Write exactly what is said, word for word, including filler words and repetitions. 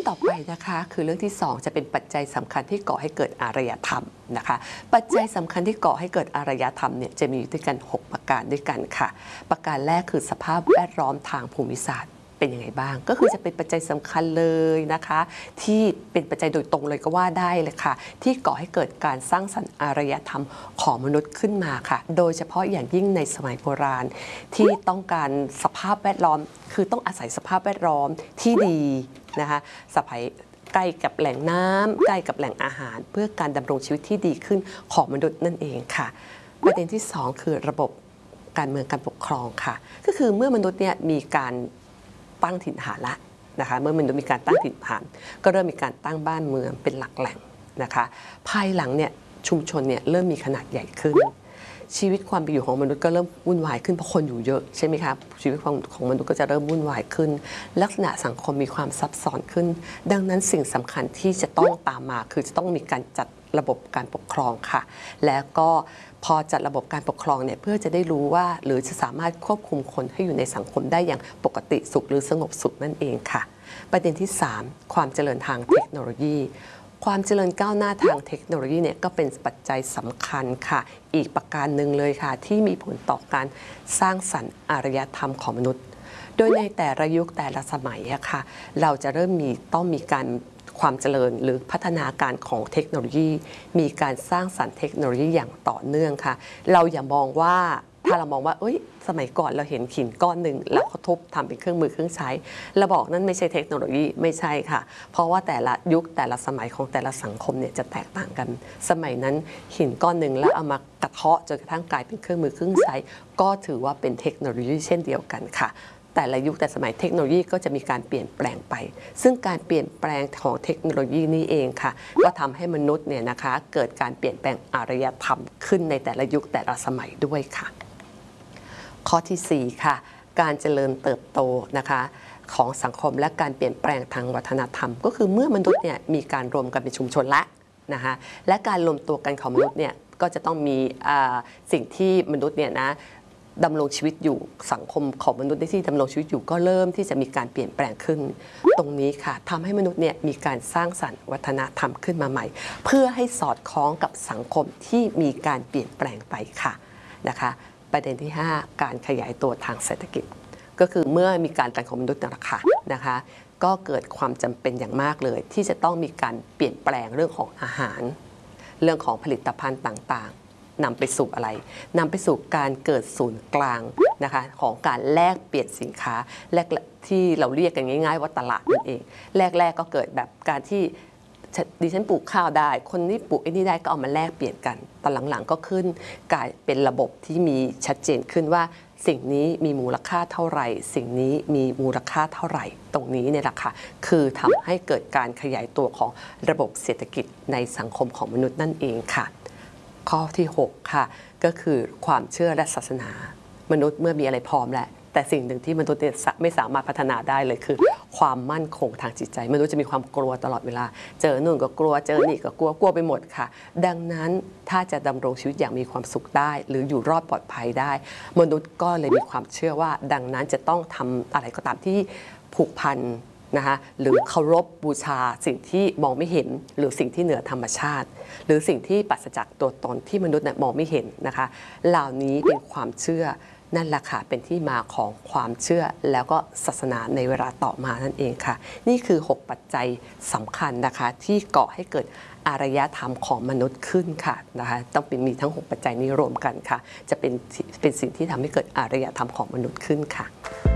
ต่อไปนะคะคือเรื่องที่สองจะเป็นปัจจัยสำคัญที่ก่อให้เกิดอารยธรรมนะคะปัจจัยสำคัญที่ก่อให้เกิดอารยธรรมเนี่ยจะมีด้วยกันหกประการด้วยกันค่ะประการแรกคือสภาพแวดล้อมทางภูมิศาสตร์เป็นยังไงบ้างก็คือจะเป็นปัจจัยสำคัญเลยนะคะที่เป็นปัจจัยโดยตรงเลยก็ว่าได้เลยค่ะที่ก่อให้เกิดการสร้างสรรค์อารยธรรมของมนุษย์ขึ้นมาค่ะโดยเฉพาะอย่างยิ่งในสมัยโบราณที่ต้องการสภาพแวดล้อมคือต้องอาศัยสภาพแวดล้อมที่ดีนะคะสมัยใกล้กับแหล่งน้ำใกล้กับแหล่งอาหารเพื่อการดำรงชีวิตที่ดีขึ้นของมนุษย์นั่นเองค่ะประเด็นที่สองคือระบบการเมืองการปกครองค่ะก็คือเมื่อมนุษย์เนี่ยมีการตั้งถิ่นฐานละนะคะเมื่อมนุษย์มีการตั้งถิ่นฐานก็เริ่มมีการตั้งบ้านเมืองเป็นหลักแหล่งนะคะภายหลังเนี่ยชุมชนเนี่ยเริ่มมีขนาดใหญ่ขึ้นชีวิตความเป็นอยู่ของมนุษย์ก็เริ่มวุ่นวายขึ้นเพราะคนอยู่เยอะใช่ไหมครับชีวิตของมนุษย์ก็จะเริ่มวุ่นวายขึ้นลักษณะสังคมมีความซับซ้อนขึ้นดังนั้นสิ่งสำคัญที่จะต้องตามมาคือจะต้องมีการจัดระบบการปกครองค่ะแล้วก็พอจัดระบบการปกครองเนี่ยเพื่อจะได้รู้ว่าหรือจะสามารถควบคุมคนให้อยู่ในสังคมได้อย่างปกติสุขหรือสงบสุขนั่นเองค่ะประเด็นที่สามความเจริญทางเทคโนโลยีความเจริญก้าวหน้าทางเทคโนโลยีเนี่ยก็เป็นปัจจัยสำคัญค่ะอีกประการหนึ่งเลยค่ะที่มีผลต่อการสร้างสรรค์อารยธรรมของมนุษย์โดยในแต่ละยุคแต่ละสมัยอะค่ะเราจะเริ่มมีต้องมีการความเจริญหรือพัฒนาการของเทคโนโลยีมีการสร้างสรรค์เทคโนโลยีอย่างต่อเนื่องค่ะเราอย่ามองว่าถ้าเรามองว่าเอ้ยสมัยก่อนเราเห็นหินก้อนหนึ่งแล้วเขาทุบทำเป็นเครื่องมือเครื่องใช้เราบอกนั่นไม่ใช่เทคโนโลยีไม่ใช่ค่ะเพราะว่าแต่ละยุคแต่ละสมัยของแต่ละสังคมเนี่ยจะแตกต่างกันสมัยนั้นหินก้อนหนึ่งแล้วเอามากระเทาะจนกระทั่งกลายเป็นเครื่องมือเครื่องใช้ก็ถือว่าเป็นเทคโนโลยีเช่นเดียวกันค่ะแต่ละยุคแต่สมัยเทคโนโลยีก็จะมีการเปลี่ยนแปลงไปซึ่งการเปลี่ยนแปลงของเทคโนโลยีนี้เองค่ะก็ทำให้มนุษย์เนี่ยนะคะเกิดการเปลี่ยนแปลงอารยธรรมขึ้นในแต่ละยุคแต่ละสมัยด้วยค่ะข้อที่สี่ค่ะการเจริญเติบโตนะคะของสังคมและการเปลี่ยนแปลงทางวัฒนธรรมก็คือเมื่อมนุษย์เนี่ยมีการรวมกันเป็นชุมชนละนะคะและการรวมตัวกันของมนุษย์เนี่ยก็จะต้องมีสิ่งที่มนุษย์เนี่ยนะดำรงชีวิตอยู่สังคมของมนุษย์ที่ดำรงชีวิตอยู่ก็เริ่มที่จะมีการเปลี่ยนแปลงขึ้นตรงนี้ค่ะทำให้มนุษย์เนี่ยมีการสร้างสรรค์วัฒนธรรมขึ้นมาใหม่เพื่อให้สอดคล้องกับสังคมที่มีการเปลี่ยนแปลงไปค่ะนะคะประเด็นที่ห้าการขยายตัวทางเศรษฐกิจก็คือเมื่อมีการแต่งของมนุษย์นะคะนะคะก็เกิดความจำเป็นอย่างมากเลยที่จะต้องมีการเปลี่ยนแปลงเรื่องของอาหารเรื่องของผลิตภัณฑ์ต่างๆนำไปสู่อะไรนำไปสู่การเกิดศูนย์กลางนะคะของการแลกเปลี่ยนสินค้าแรกที่เราเรียกกันง่ายๆว่าตลาดนั่นเองแรกๆก็เกิดแบบการที่ดิฉันปลูกข้าวได้คนนี้ปลูกไอ้นี่ได้ก็เอามาแลกเปลี่ยนกันตอนหลังๆก็ขึ้นกลายเป็นระบบที่มีชัดเจนขึ้นว่าสิ่งนี้มีมูลค่าเท่าไหร่สิ่งนี้มีมูลค่าเท่าไหร่ตรงนี้เนี่ยแหละค่ะคือทำให้เกิดการขยายตัวของระบบเศรษฐกิจในสังคมของมนุษย์นั่นเองค่ะข้อที่หกค่ะก็คือความเชื่อและศาสนามนุษย์เมื่อมีอะไรพร้อมแล้วแต่สิ่งหนึ่งที่มนุษย์ไม่สามารถพัฒนาได้เลยคือความมั่นคงทางจิตใจมนุษย์จะมีความกลัวตลอดเวลาเจอนู่นก็กลัวเจอนี่ก็กลัวกลัวไปหมดค่ะดังนั้นถ้าจะดำรงชีวิตอย่างมีความสุขได้หรืออยู่รอดปลอดภัยได้มนุษย์ก็เลยมีความเชื่อว่าดังนั้นจะต้องทำอะไรก็ตามที่ผูกพันนะคะหรือเคารพบูชาสิ่งที่มองไม่เห็นหรือสิ่งที่เหนือธรรมชาติหรือสิ่งที่ปราศจากตัวตนที่มนุษย์มองไม่เห็นนะคะเหล่านี้เป็นความเชื่อนั่นแหละค่ะเป็นที่มาของความเชื่อแล้วก็ศาสนาในเวลาต่อมานั่นเองค่ะนี่คือหกปัจจัยสำคัญนะคะที่ก่อให้เกิดอารยธรรมของมนุษย์ขึ้นค่ะนะคะต้องเป็นมีทั้งหกปัจจัยนี้รวมกันค่ะจะเป็นเป็นสิ่งที่ทำให้เกิดอารยธรรมของมนุษย์ขึ้นค่ะ